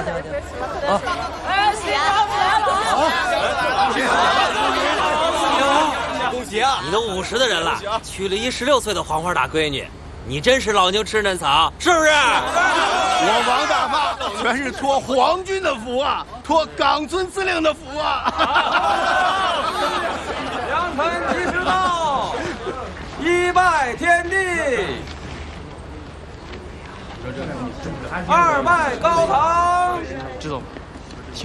哎，新郎来了！ 恭喜啊！ 你都50的人了，娶了一16岁的黄花大闺女，你真是老牛吃嫩草，是不是？ 我王大发全是托皇军的福啊，托冈村司令的福啊！ 良辰吉时到，一拜天地，二拜高堂。 知道吗？